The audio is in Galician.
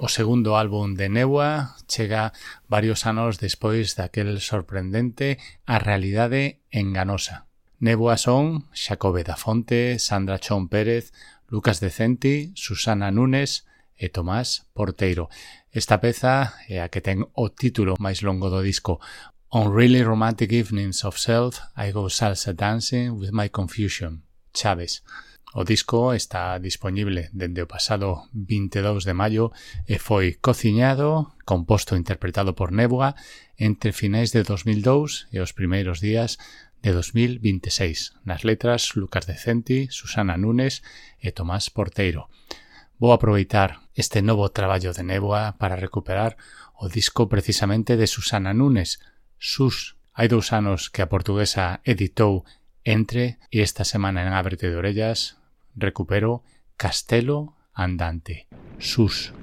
O segundo álbum de Néboa chega varios anos despois daquel sorprendente A realidade enganosa. Néboa son Xacobe da Fonte, Sandra Chón Pérez, Lucas Decenti, Susana Núñez e Tomás Porteiro. Esta peza é a que ten o título máis longo do disco. On really romantic evenings of self, I go salsa dancing with my confusion. Chaves. O disco está disponible dende o pasado 22 de maio e foi cociñado, composto e interpretado por Néboa entre finais de 2002 e os primeiros días de 2026. Nas letras, Lucas Decenti, Susana Núñez e Tomás Porteiro. Vou aproveitar este novo traballo de Néboa para recuperar o disco precisamente de Susana Núñez, Sus. Hai 2 anos que a portuguesa editou Entre e esta semana en Ábrete de Orellas recupero Castelo Andante, Sus.